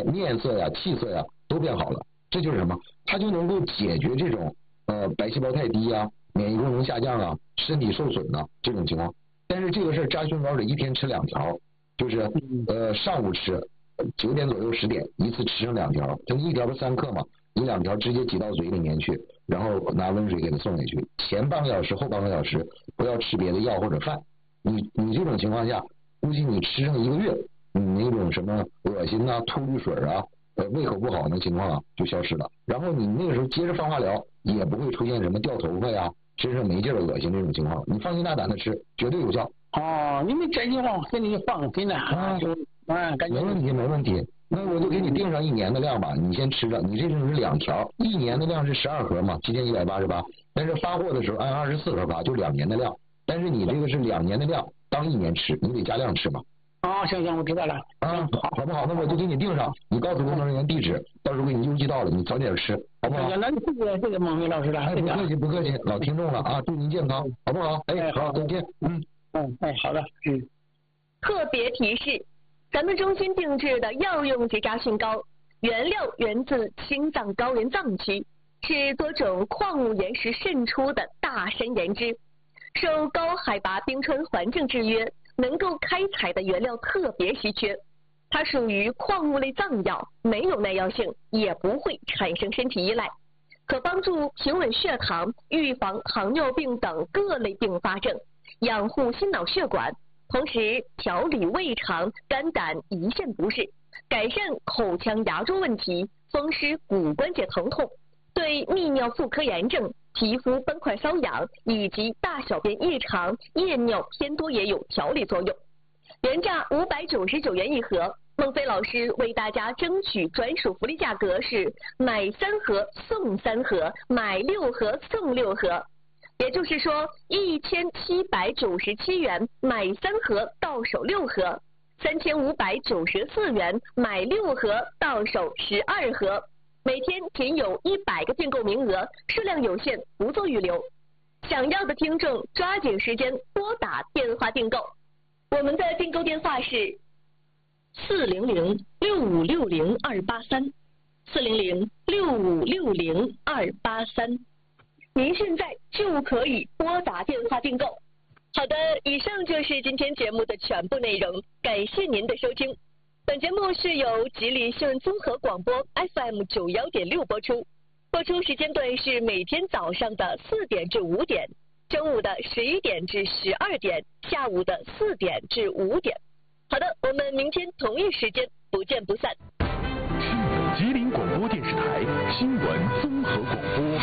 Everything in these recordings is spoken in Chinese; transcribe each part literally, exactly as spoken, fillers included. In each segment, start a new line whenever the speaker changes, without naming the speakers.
面面色呀、气色呀都变好了。这就是什么？它就能够解决这种呃白细胞太低啊、免疫功能下降啊、身体受损啊这种情况。但是这个事儿扎胸膏得一天吃两条，就是呃上午吃九点左右十点一次吃上两条，就一条不三克嘛，你两条直接挤到嘴里面去，然后拿温水给它送下去。前半个小时后半个小时不要吃别的药或者饭。你你这种情况下，估计你吃上一个月，你那种什么恶心啊、吐绿水啊、呃胃口不好那情况啊就消失了。然后你那个时候接着放化疗，也不会出现什么掉头发呀、身上没劲儿、恶心这种情况。你放心大胆的吃，绝对有效。
哦，你们这句话我心里放心了啊，就啊，感觉
没问题，没问题。那我就给你定上一年的量吧，你先吃着。你这是两条，一年的量是十二盒嘛，七千一百八十八。但是发货的时候按二十四盒发，就两年的量。但是你这个是两年的量，当一年吃，你得加量吃嘛。
哦，行行，我知道了。
啊，好，好不好？那我就给你定上，你告诉工作人员地址，到时候给你邮寄到了，你早点吃，好不好？
那谢谢这个孟飞老师了。
哎，不客气，不客气，老听众了啊，祝您健康，好不好？哎，好，再见。嗯
嗯，哎，好的，嗯。
特别提示：咱们中心定制的药用结扎胸膏，原料源自青藏高原藏区，是多种矿物岩石渗出的大山岩脂，受高海拔冰川环境制约，能够开采的原料特别稀缺。它属于矿物类藏药，没有耐药性，也不会产生身体依赖，可帮助平稳血糖，预防糖尿病等各类并发症，养护心脑血管，同时调理胃肠、肝胆、胰腺不适，改善口腔牙周问题，风湿骨关节疼痛，对泌尿妇科炎症、皮肤斑块瘙痒以及大小便异常、夜尿偏多也有调理作用。原价五百九十九元一盒，孟非老师为大家争取专属福利价格是买三盒送三盒，买六盒送六盒。也就是说，一千七百九十七元买三盒到手六盒，三千五百九十四元买六盒到手十二盒。每天仅有一百个订购名额，数量有限，不做预留。想要的听众抓紧时间拨打电话订购。我们的订购电话是四零零六五六零二八三，四零零六五六零二八三。您现在就可以拨打电话订购。好的，以上就是今天节目的全部内容，感谢您的收听。本节目是由吉林新闻综合广播 F M 九幺点六播出，播出时间段是每天早上的四点至五点，中午的十一点至十二点，下午的四点至五点。好的，我们明天同一时间不见不散。
吉林广播电视台新闻综合广播。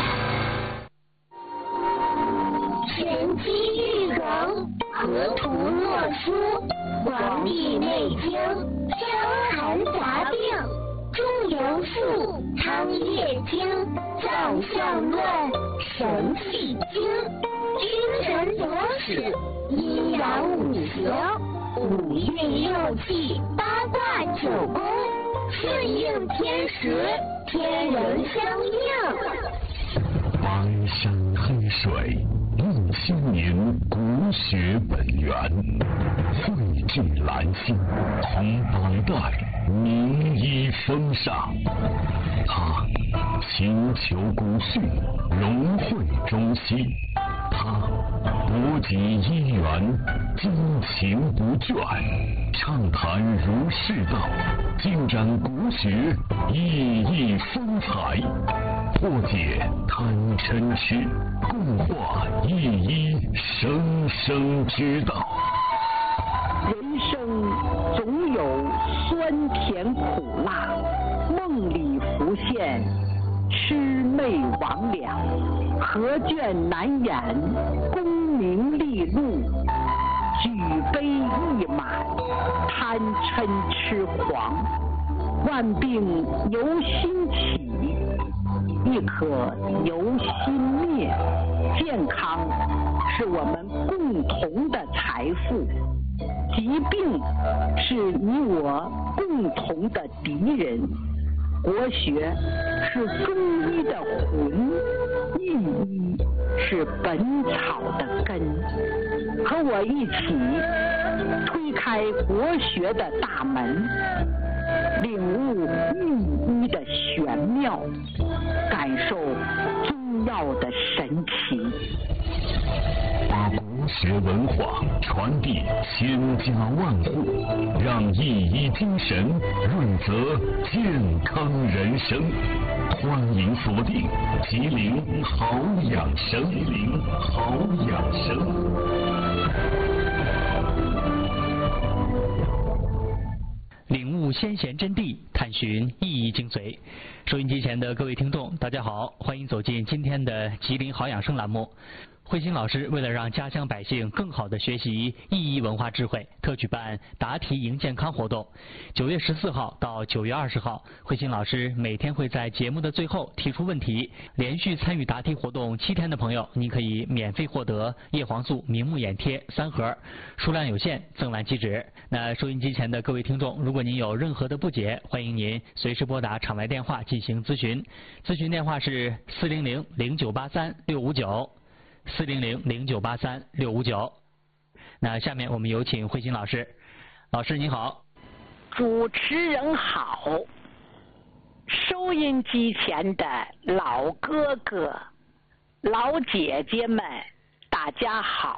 玄机玉衡，河图洛书，黄帝内经，伤寒杂病，中庸术，汤液经，脏象论，神气经，精神左使，阴阳五行，五运六气，八卦九宫，顺应天时，天人相应。
黄山黑水，一千年国学本源，汇聚兰心，同当代名医风尚。他勤求古训，融汇中西。他博集医源，精勤不倦，畅谈儒释道，尽展国学熠熠风采，破解贪嗔痴，共话一一生生之道。
人生总有酸甜苦辣，梦里浮现魑魅魍魉，何卷难掩功名利禄，举杯一满贪嗔痴狂，万病由心起，亦可由心灭。健康是我们共同的财富，疾病是你我共同的敌人。国学是中医的魂，御医是本草的根。和我一起推开国学的大门，领悟
学文化传递千家万户，让一医精神润泽健康人生。欢迎锁定吉林好养生，吉林好养生。
领悟先贤真谛，探寻意义精髓。收音机前的各位听众，大家好，欢迎走进今天的吉林好养生栏目。慧心老师为了让家乡百姓更好地学习意义文化智慧，特举办答题赢健康活动。九月十四号到九月二十号，慧心老师每天会在节目的最后提出问题，连续参与答题活动七天的朋友，您可以免费获得叶黄素明目眼贴三盒，数量有限，赠蓝七纸。那收音机前的各位听众，如果您有任何的不解，欢迎您随时拨打场外电话进行咨询，咨询电话是四零零零九八三六五九。四零零零九八三六五九。那下面我们有请慧心老师。老师您好。
主持人好，收音机前的老哥哥、老姐姐们，大家好。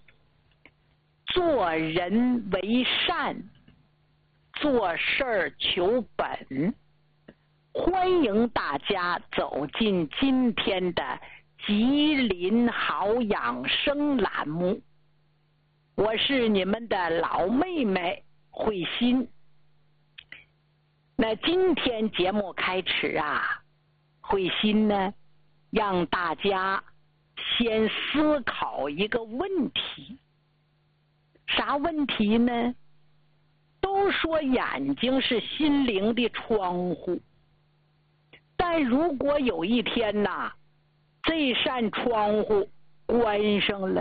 做人为善，做事儿求本。欢迎大家走进今天的吉林好养生栏目，我是你们的老妹妹慧心。那今天节目开始啊，慧心呢让大家先思考一个问题。啥问题呢？都说眼睛是心灵的窗户，但如果有一天呐，这扇窗户关上了，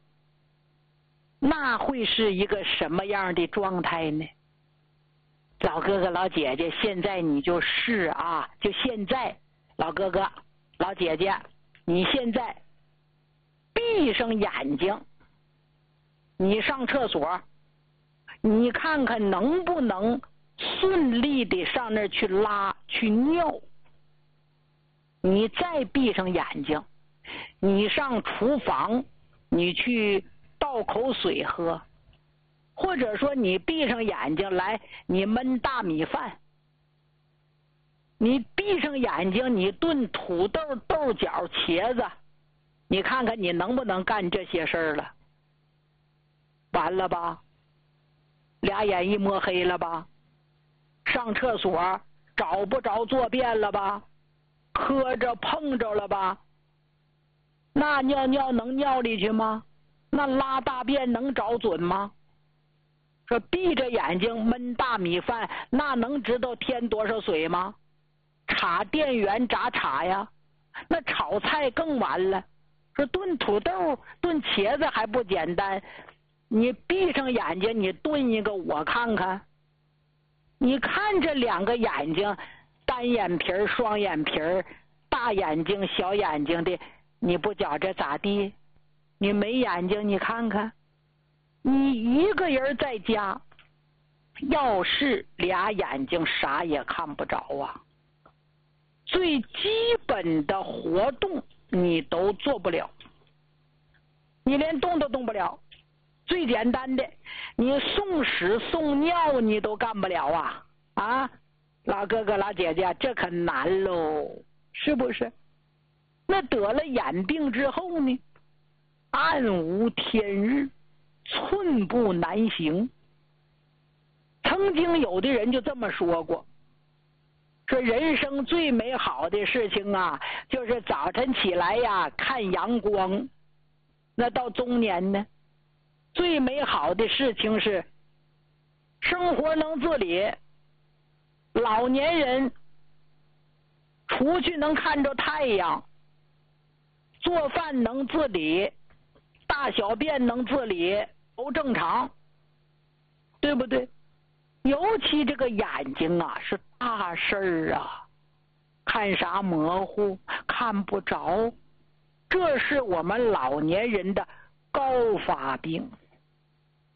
那会是一个什么样的状态呢？老哥哥老姐姐，现在你就试啊，就现在，老哥哥老姐姐，你现在闭上眼睛，你上厕所，你看看能不能顺利的上那儿去拉去尿。你再闭上眼睛，你上厨房，你去倒口水喝，或者说你闭上眼睛来，你焖大米饭，你闭上眼睛，你炖土豆、豆角、茄子，你看看你能不能干这些事儿了？完了吧？俩眼一摸黑了吧？上厕所找不着坐便了吧？磕着碰着了吧？那尿尿能尿里去吗？那拉大便能找准吗？说闭着眼睛焖大米饭，那能知道添多少水吗？插电源咋插呀？那炒菜更完了。说炖土豆、炖茄子还不简单，你闭上眼睛，你炖一个我看看。你看这两个眼睛，单眼皮儿、双眼皮儿，大眼睛、小眼睛的，你不觉着咋地？你没眼睛，你看看，你一个人在家，要是俩眼睛啥也看不着啊，最基本的活动你都做不了，你连动都动不了。最简单的，你送屎送尿你都干不了啊！啊，老哥哥老姐姐，这可难喽，是不是？那得了眼病之后呢，暗无天日，寸步难行。曾经有的人就这么说过，说人生最美好的事情啊，就是早晨起来呀看阳光。那到中年呢，最美好的事情是生活能自理，老年人出去能看着太阳，做饭能自理，大小便能自理，都正常，对不对？尤其这个眼睛啊是大事儿啊，看啥模糊，看不着，这是我们老年人的高发病。